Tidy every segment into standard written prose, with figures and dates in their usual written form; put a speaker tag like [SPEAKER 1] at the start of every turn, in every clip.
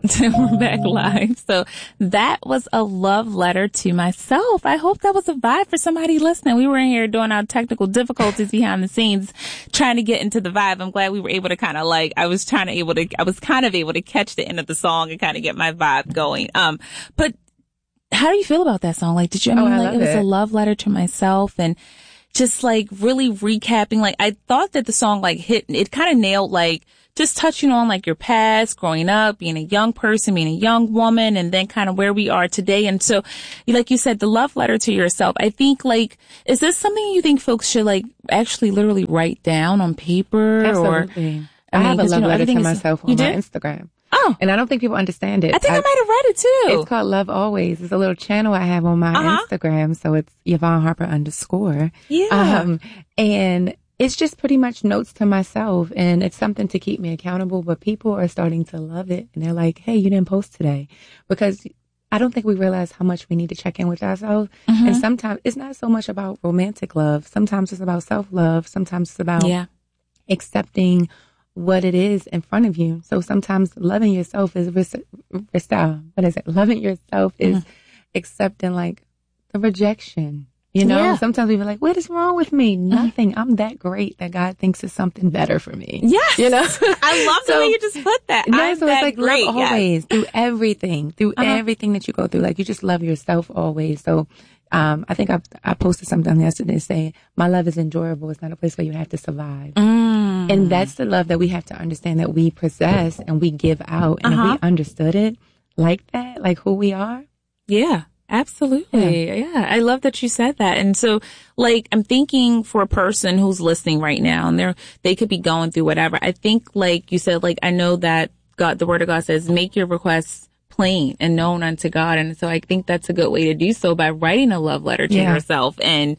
[SPEAKER 1] We're back live. So that was a love letter to myself. I hope that was a vibe for somebody listening. We were in here doing our technical difficulties behind the scenes, trying to get into the vibe. I'm glad we were able to kind of I was kind of able to catch the end of the song and kind of get my vibe going. But how do you feel about that song? Like, I love it was a love letter to myself, and just really recapping. I thought that the song hit, it kind of nailed just touching on your past, growing up, being a young person, being a young woman, and then kind of where we are today. And so, like you said, the love letter to yourself, I think is this something you think folks should actually literally write down on paper?
[SPEAKER 2] Absolutely. Or, I have a love letter to myself on my Instagram.
[SPEAKER 1] Oh.
[SPEAKER 2] And I don't think people understand it.
[SPEAKER 1] I think I might have read it too.
[SPEAKER 2] It's called Love Always. It's a little channel I have on my Instagram. So it's Yvonne Harper _.
[SPEAKER 1] Yeah.
[SPEAKER 2] And it's just pretty much notes to myself, and it's something to keep me accountable, but people are starting to love it. And they're like, hey, you didn't post today, because I don't think we realize how much we need to check in with ourselves. Mm-hmm. And sometimes it's not so much about romantic love. Sometimes it's about self-love. Sometimes it's about accepting what it is in front of you. So sometimes loving yourself is loving yourself is accepting the rejection. Sometimes we be like, what is wrong with me? Nothing. I'm that great that God thinks is something better for me.
[SPEAKER 1] Yes. I love the way you just put that.
[SPEAKER 2] No, so it's great. Love always through everything that you go through. You just love yourself always. So, I think I posted something yesterday saying, my love is enjoyable. It's not a place where you have to survive. And that's the love that we have to understand that we possess and we give out. And if we understood it like that, who we are.
[SPEAKER 1] Yeah. Absolutely. Yeah. I love that you said that. And so I'm thinking for a person who's listening right now and they could be going through whatever. I think you said, I know that the word of God says, make your requests plain and known unto God. And so I think that's a good way to do so by writing a love letter to yourself. And,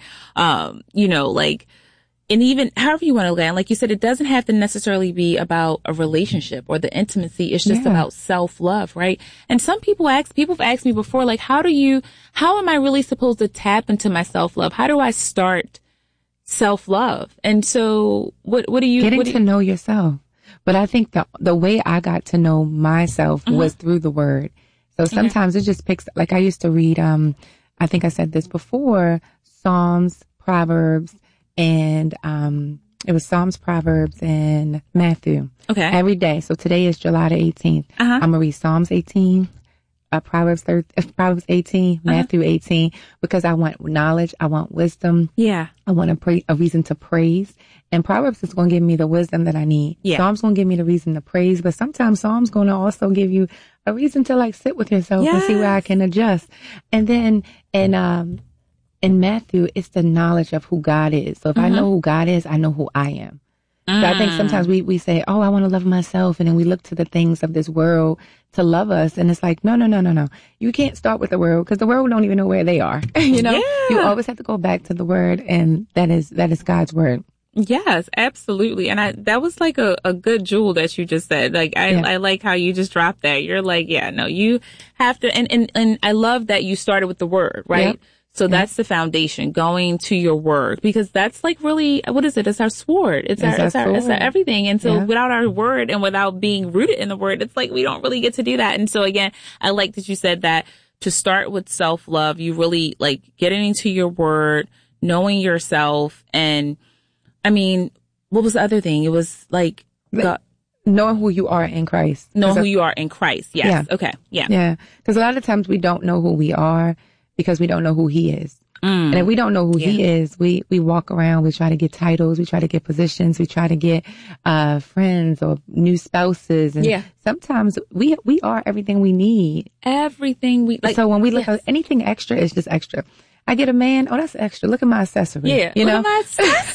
[SPEAKER 1] and even however you want to land, like you said, it doesn't have to necessarily be about a relationship or the intimacy. It's just about self-love, right? And some people have asked me before, how am I really supposed to tap into my self-love? How do I start self-love? And so what do you...
[SPEAKER 2] Getting to know yourself. But I think the way I got to know myself was through the word. So sometimes it just picks, I used to read, I think I said this before, Psalms, Proverbs, and it was Psalms, Proverbs, and Matthew.
[SPEAKER 1] Okay.
[SPEAKER 2] Every day. So today is July the 18th. I'm going to read Psalms 18, Proverbs 18, Matthew 18, because I want knowledge. I want wisdom.
[SPEAKER 1] Yeah.
[SPEAKER 2] I want a reason to praise. And Proverbs is going to give me the wisdom that I need. Yeah. Psalms going to give me the reason to praise. But sometimes Psalms going to also give you a reason to sit with yourself and see where I can adjust. And then, in Matthew, it's the knowledge of who God is. So if I know who God is, I know who I am. So I think sometimes we say, oh, I want to love myself. And then we look to the things of this world to love us. And it's no. You can't start with the world because the world don't even know where they are. You always have to go back to the word. And that is God's word.
[SPEAKER 1] Yes, absolutely. And that was a good jewel that you just said. I like how you just dropped that. You're you have to. And I love that you started with the word, right? Yep. So that's the foundation, going to your word, because that's really, what is it? It's our sword. It's our everything. And so without our word and without being rooted in the word, it's we don't really get to do that. And so again, I like that you said that to start with self-love, you really getting into your word, knowing yourself. And I mean, what was the other thing? It was
[SPEAKER 2] knowing who you are in Christ.
[SPEAKER 1] Knowing who you are in Christ. Yes. Yeah. Okay. Yeah.
[SPEAKER 2] Yeah. Because a lot of times we don't know who we are because we don't know who he is. And if we don't know who he is, we walk around, we try to get titles, we try to get positions, we try to get friends or new spouses. And sometimes we are everything we need.
[SPEAKER 1] Everything we like.
[SPEAKER 2] So when we look at anything extra, it's just extra. I get a man, oh, that's extra. Look at my accessory.
[SPEAKER 1] Yeah.
[SPEAKER 2] Look
[SPEAKER 1] at my accessory.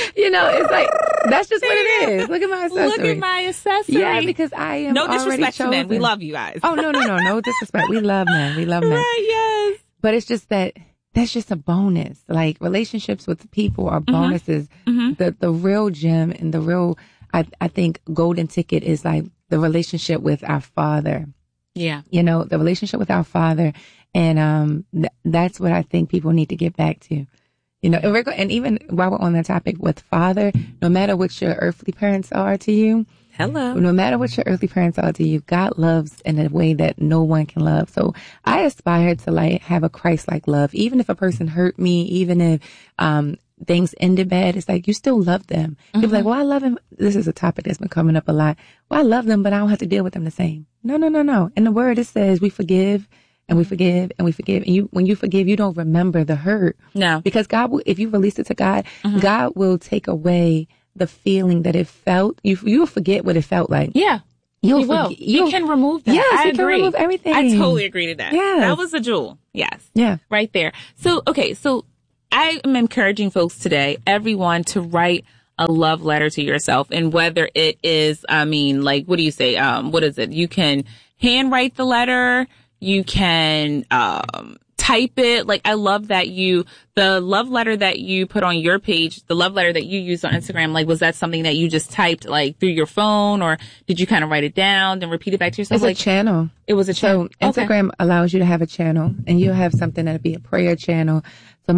[SPEAKER 2] It's that's just what it is. Look at my accessory.
[SPEAKER 1] Look at my accessory.
[SPEAKER 2] Yeah, because I am
[SPEAKER 1] no
[SPEAKER 2] already
[SPEAKER 1] disrespect
[SPEAKER 2] chosen.
[SPEAKER 1] to men. We love you guys.
[SPEAKER 2] Oh, no disrespect. We love men.
[SPEAKER 1] Right, yes.
[SPEAKER 2] But it's just that's just a bonus. Relationships with people are bonuses. The real gem and the real, I think, golden ticket is the relationship with our Father.
[SPEAKER 1] Yeah.
[SPEAKER 2] The relationship with our Father. And that's what I think people need to get back to. And even while we're on the topic with Father, no matter what your earthly parents are to you,
[SPEAKER 3] Hello.
[SPEAKER 2] No matter what your earthly parents are to you, God loves in a way that no one can love. So I aspire to like have a Christ-like love. Even if a person hurt me, even if things ended bad, it's like you still love them. You'll be like, well, I love him. This is a topic that's been coming up a lot. Well, I love them, but I don't have to deal with them the same. No. In the word, it says we forgive and we forgive and we forgive. And when you forgive, you don't remember the hurt.
[SPEAKER 1] No.
[SPEAKER 2] Because God will, if you release it to God, God will take away the feeling that it felt. You'll forget what it felt like.
[SPEAKER 1] Yeah.
[SPEAKER 2] You
[SPEAKER 1] will. He can remove that.
[SPEAKER 2] Yes,
[SPEAKER 1] I
[SPEAKER 2] he
[SPEAKER 1] agree.
[SPEAKER 2] can remove everything.
[SPEAKER 1] I totally agree to that.
[SPEAKER 2] Yes.
[SPEAKER 1] That was a jewel. Yes.
[SPEAKER 2] Yeah.
[SPEAKER 1] Right there. So, okay. So I am encouraging folks today, everyone, to write a love letter to yourself. And whether it is, like, what do you say? What is it? You can handwrite the letter. You can, type it. Like, I love that the love letter that you put on your page, the love letter that you used on Instagram, like, was that something that you just typed like through your phone, or did you kind of write it down and repeat it back to yourself?
[SPEAKER 2] It's like a channel.
[SPEAKER 1] It was a channel.
[SPEAKER 2] So Instagram allows you to have a channel, and you'll have something that'll be a prayer channel.